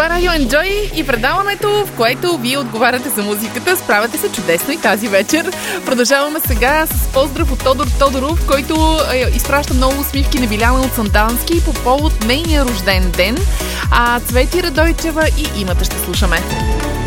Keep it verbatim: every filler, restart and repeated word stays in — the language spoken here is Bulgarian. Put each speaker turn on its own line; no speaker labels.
Това е Радио Enjoy и предаването, в което вие отговаряте за музиката. Справяте се чудесно и тази вечер. Продължаваме сега с поздрав от Тодор Тодоров, който е, изпраща много усмивки на Биляна от Сандански по повод нейния рожден ден. А Цвети Радойчева и Имата ще слушаме.